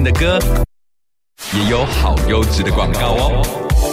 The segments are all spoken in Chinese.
的歌，也有好优质的广告哦。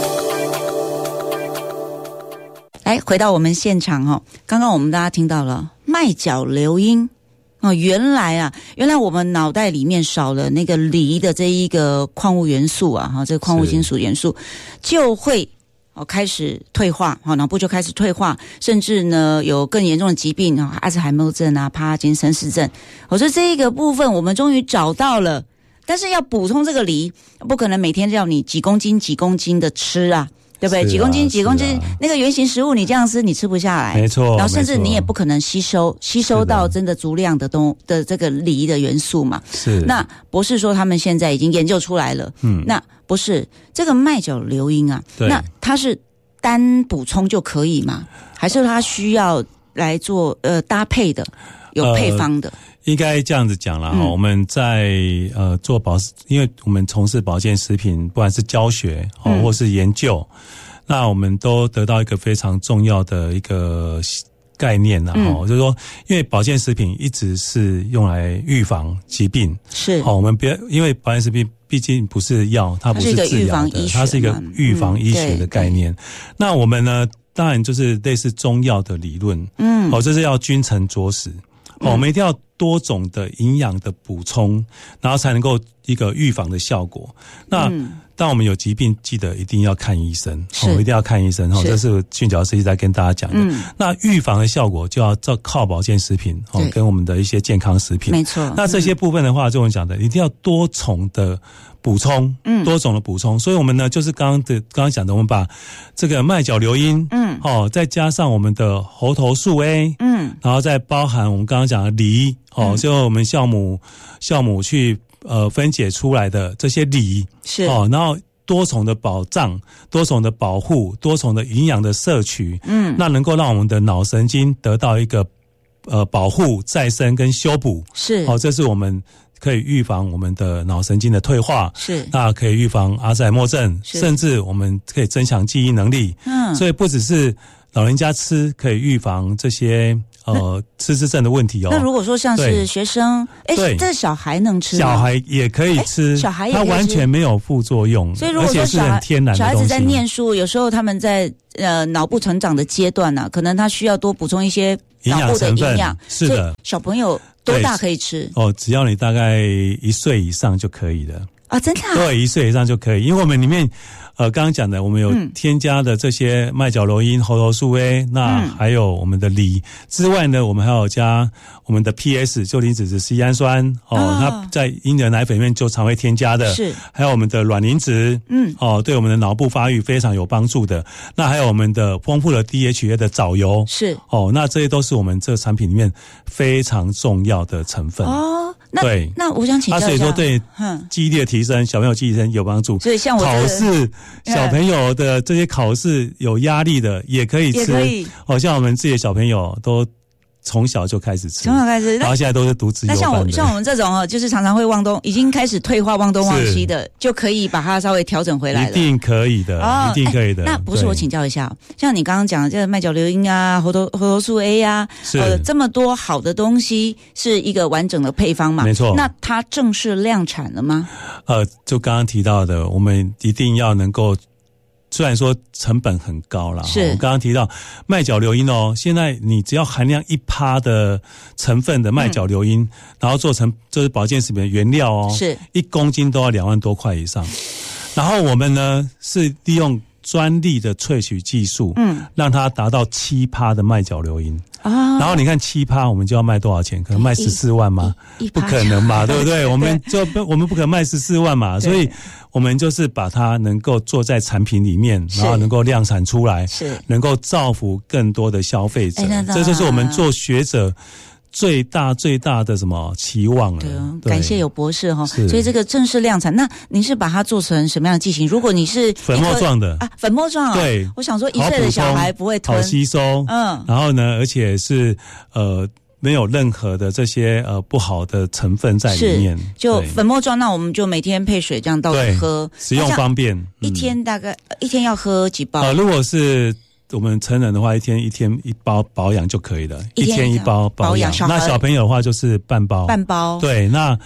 来，回到我们现场哦，刚刚我们大家听到了麦角硫因哦，原来我们脑袋里面少了那个锂的这一个矿物元素啊，哈，这个矿物金属元素就会开始退化，脑部就开始退化，甚至呢有更严重的疾病，阿兹海默症啊、帕金森氏症。我说这一个部分我们终于找到了，但是要补充这个锂，不可能每天要你几公斤的吃啊。对不对？几公斤，那个原型食物你这样吃，你吃不下来， 没错。 然后甚至你也不可能吸收到真的足量的这个锂的元素嘛。 是。那博士说他们现在已经研究出来了。那博士，这个麦角硫因啊，那它是单补充就可以吗？还是它需要来做搭配的，有配方的？ 应该这样子讲啦，我们在做因为我们从事保健食品，不管是教学或是研究，那我们都得到一个非常重要的一个概念啦，就是说，因为保健食品一直是用来预防疾病， 是我们因为保健食品毕竟不是药，它不是治疗的，它是一个预防医学的概念。那我们呢，当然就是类似中药的理论，这是要君臣佐使。我们一定要多种的营养的补充，然后才能够一个预防的效果。那当我们有疾病，记得一定要看医生，一定要看医生，这是训教师一直在跟大家讲的。那预防的效果就要靠保健食品，跟我们的一些健康食品。 没错。 那这些部分的话，就我们讲的，一定要多重的补充，多种的补充。所以我们呢，就是刚刚讲的，我们把这个麦角硫因，再加上我们的猴头素 A，然后再包含我们刚刚讲的锂，就我们酵母去分解出来的这些锂， 是然后多重的保障、多重的保护、多重的营养的摄取，那能够让我们的脑神经得到一个保护、再生跟修补， 是这是我们可以预防我们的脑神经的退化， 是那可以预防阿兹海默症，甚至我们可以增强记忆能力。所以不只是老人家吃可以预防这些失智症的问题哦。 那如果说像是学生，这小孩能吃吗？ 小孩也可以吃， 小孩也可以吃， 它完全没有副作用， 所以如果说而且是很天然的东西。 小孩子在念书，有时候他们在脑部成长的阶段呢，可能他需要多补充一些脑部的营养。 是的， 小朋友多大可以吃？ 只要你大概1岁以上就可以了。 啊，真的啊？ 对，1岁以上就可以，因为我们里面刚刚讲的，我们有添加的这些麦角硫因、猴头素 A，那还有我们的锂之外呢，我们还有加我们的 PS 就磷脂质 C 氨酸它在婴儿奶粉里面就常会添加的， 是还有我们的卵磷脂，对我们的脑部发育非常有帮助的。那还有我们的丰富的 DHA 的藻油， 是那这些都是我们这个产品里面非常重要的成分对， 那我想请教一下， 所以说对记忆力的提升，小朋友记忆力提升有帮助。 所以像我考试，小朋友的这些考试有压力的也可以吃， 也可以。 像我们自己的小朋友都从小就开始吃，然后现在都是独自优班的。 那像我们这种就是常常会忘东，已经开始退化、忘东忘西的，就可以把它稍微调整回来了。 一定可以的，一定可以的。 那不是我请教一下，像你刚刚讲的这个麦角硫因啊、猴头素 A 啊，这么多好的东西，是一个完整的配方嘛？ 没错。 那它正式量产了吗？ 就刚刚提到的，我们一定要能够。虽然说成本很高啦，我刚刚提到麦角硫因现在你只要含量1%的成分的麦角硫因，然后做成就是保健食品的原料是 1公斤都要2万多块以上。然后我们呢是利用专利的萃取技术，让它达到7%的麦角硫因。然后你看7%，我们就要卖多少钱？可能卖14万吗？不可能嘛，对不对？我们不可能卖14万嘛，所以我们就是把它能够做在产品里面，然后能够量产出来，能够造福更多的消费者。这就是我们做学者最大的什么期望了？ 对，感谢有博士所以这个正式量产，那您是把它做成什么样的剂型？如果你是粉末状的粉末状对， 我想说1岁的小孩不会吞， 好吸收，然后呢，而且是没有任何的这些不好的成分在里面， 就粉末状，那我们就每天配水这样倒着喝， 使用方便。 一天大概一天要喝几包？ 如果是我们成人的话，一天一包保养就可以了，一天一包保养。那小朋友的话就是半包， 半包。 对，那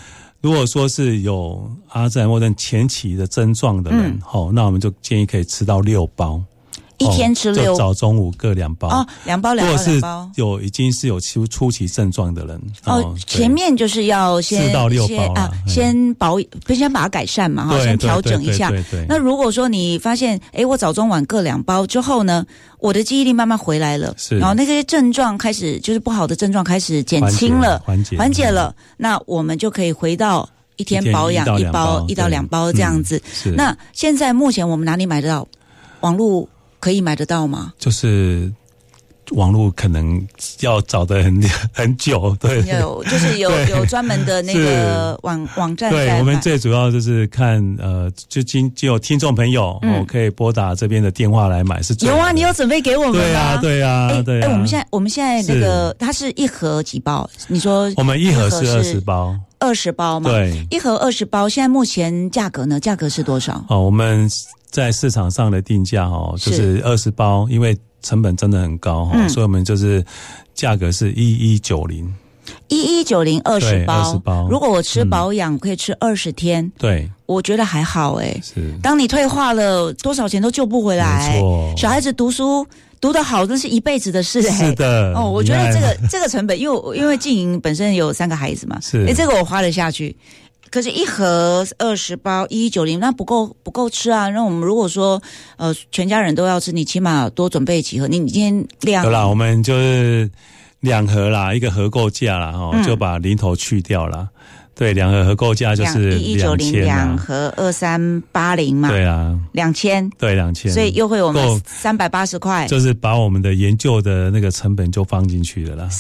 如果说是有阿兹海默症前期的症状的人，那我们就建议可以吃到6包。 一天吃6， 就早中午各2包哦，2包2包。 如果是已经是有初期症状的人， 前面就是要先 4到6包啦， 先把它改善嘛，先调整一下。对。那如果说你发现，我早中晚各2包之后呢，我的记忆力慢慢回来了，然后那些症状开始就是不好的症状开始减轻了，缓解了，那我们就可以回到一天保养1到2包这样子。那现在目前我们哪里买得到？网络可以买得到吗？ 就是网络可能要找得很久，对， 就是有专门的那个网站。 对，我们最主要就是看就有听众朋友可以拨打这边的电话来买是最好的。 有啊，你有准备给我们吗？ 对啊。 我们现在那个它是一盒几包？你说我们一盒是20包。 20包嘛， 对， 一盒20包。现在目前价格呢？价格是多少？ 我们在市场上的定价就是20包，因为成本真的很高所以我们就是价格是1190。 1190 20包。20 包。 如果我吃保养可以吃20天， 对， 我觉得还好是。 当你退化了，多少钱都救不回来。没错。小孩子读书读得好，这是一辈子的事。 是的。 我觉得这个成本，因为静莹本身有3个孩子嘛，是。这个我花得下去。可是一盒20包1190，那不够吃啊。那我们如果说全家人都要吃，你起码多准备几盒。你今天量有啦，我们就是2盒啦，一个合购价啦就把零头去掉啦。对，2盒合购价就是 1190 2盒2380嘛。 对啊 ，2000。对 ，2000。 所以优惠我们380块， 就是把我们的研究的那个成本就放进去了啦。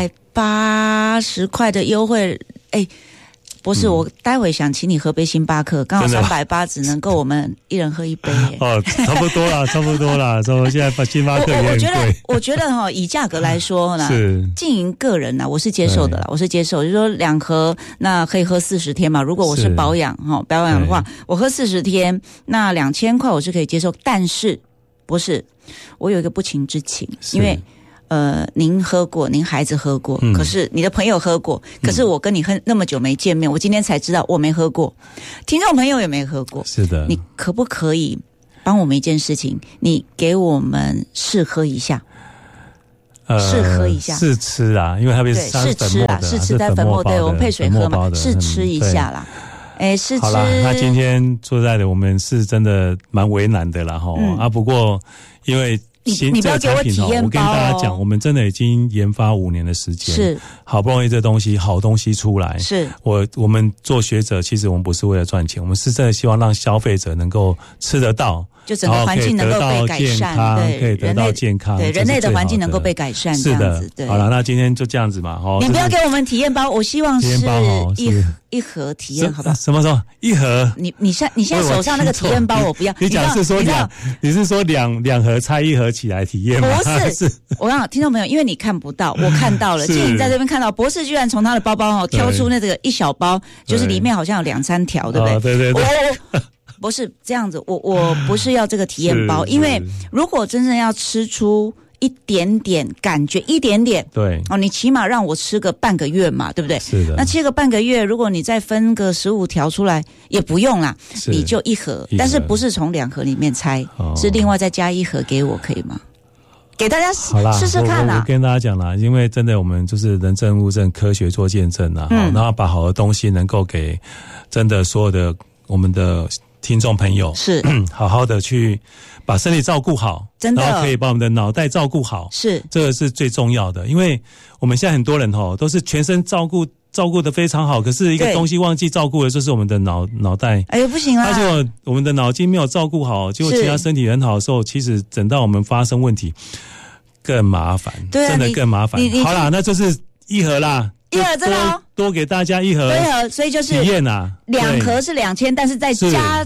380块的优惠，不是，我待会想请你喝杯星巴克，刚好380只能够我们一人喝1杯。 差不多啦，差不多啦。所以现在把星巴克也很贵。 我觉得以价格来说呢，经营个人呢，我是接受的啦，就是说2盒那可以喝40天嘛。如果我是保养的话，我喝40天，那2000块我是可以接受。但是不是，我有一个不情之请，因为您喝过，您孩子喝过，可是你的朋友喝过，可是我跟你那么久没见面，我今天才知道我没喝过，听众朋友也没喝过。 是的， 你可不可以帮我们一件事情？你给我们试喝一下，试喝一下， 试吃啊，因为它是粉末的， 试吃在粉末，对，我们配水喝嘛，试吃一下啦。试吃。 好啦，那今天说实在的，我们是真的蛮为难的啦不过因为你不要给我体验包我跟大家讲，我们真的已经研发5年的时间， 是好不容易这东西好东西出来， 是我们做学者，其实我们不是为了赚钱，我们是真的希望让消费者能够吃得到， 就整个环境能够被改善，对， 可以得到健康， 对，人类的环境能够被改善， 是的，对。好了，那今天就这样子嘛， 你不要给我们体验包，我希望是一盒体验，好不好？ 什么时候一盒？ 你现在手上那个体验包我不要。 你讲是说你是说两盒拆1盒起来体验吗？ 不是，我让听众朋友，因为你看不到，我看到了。静莹在这边看到，博士居然从他的包包挑出那个一小包，就是里面好像有2-3条，对不对？ 对。 不是这样子，我不是要这个体验包，因为如果真正要吃出一点点感觉，一点点， 对你起码让我吃个半个月嘛，对不对？ 是的。 那吃个半个月，如果你再分个15条出来，也不用啦，你就1盒，但是不是从2盒里面拆，是另外再加1盒给我，可以吗？给大家试试看啦。 我跟大家讲啦，因为真的我们就是人证物证，科学做见证啦，然后把好的东西能够给真的所有的我们的听众朋友， 是好好的去把身体照顾好， 真的， 然后可以把我们的脑袋照顾好， 是这个是最重要的。因为我们现在很多人都是全身照顾得非常好，可是一个东西忘记照顾的就是我们的脑袋。 哎呦不行啦！ 而且我们的脑筋没有照顾好，结果其他身体很好的时候，其实等到我们发生问题更麻烦，真的更麻烦。好啦，那就是1盒啦。 1盒真的多给大家1盒， 所以就是体验啊 ，2盒是2000，但是再加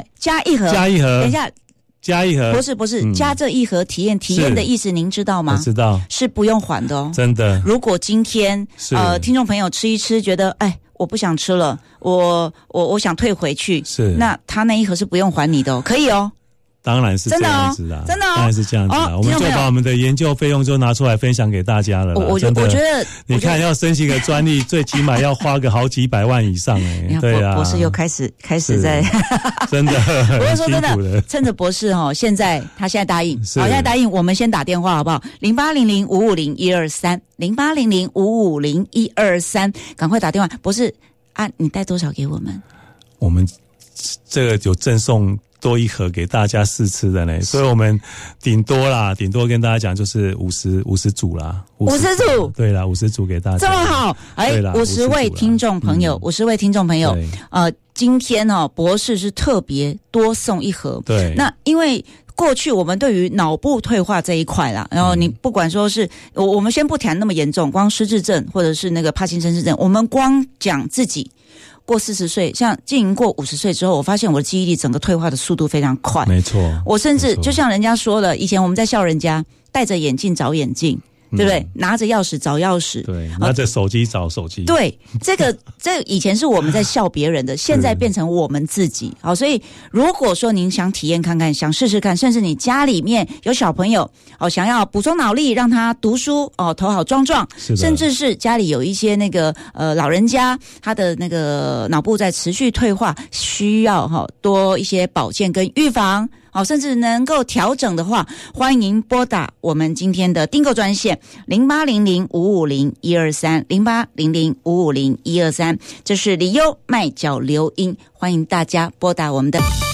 1盒， 加1盒， 等一下。 加1盒不是，加这1盒体验的意思您知道吗？ 我知道， 是不用还的哦。 真的。 如果今天听众朋友吃一吃，觉得我不想吃了，我想退回去， 是， 那他那1盒是不用还你的哦，可以哦。 当然是这样子啊， 真的哦， 当然是这样子啊，我们就把我们的研究费用就拿出来分享给大家了啦。 我觉得， 你看要申请个专利，最起码要花个好几百万以上对啊。 博士又开始在， 真的， 我就说真的，趁着博士现在答应，好，现在答应，我们先打电话好不好？0800-550-123，0800-550-123，赶快打电话，博士啊，你带多少给我们？ 我们这个有赠送多一盒给大家试吃的呢，所以我们顶多跟大家讲就是50组啦，50组，对啦，50组给大家， 这么好，50位听众朋友，50位听众朋友，今天博士是特别多送一盒， 对， 那因为过去我们对于脑部退化这一块啦，然后你不管说是我们先不谈那么严重，光失智症或者是那个帕金森氏症，我们光讲自己。过40岁，像经营过50岁之后，我发现我的记忆力整个退化的速度非常快。 没错， 我甚至就像人家说了，以前我们在笑人家戴着眼镜找眼镜，对不对？拿着钥匙找钥匙， 对，拿着手机找手机。 对，这以前是我们在笑别人的，现在变成我们自己。好，所以如果说您想体验看看，想试试看，甚至你家里面有小朋友想要补充脑力，让他读书头好壮壮，甚至是家里有一些那个老人家，他的那个脑部在持续退化，需要多一些保健跟预防。甚至能够调整的话，欢迎拨打我们今天的订购专线0800-550-123，0800-550-123，这是李优麦角流音，欢迎大家拨打我们的。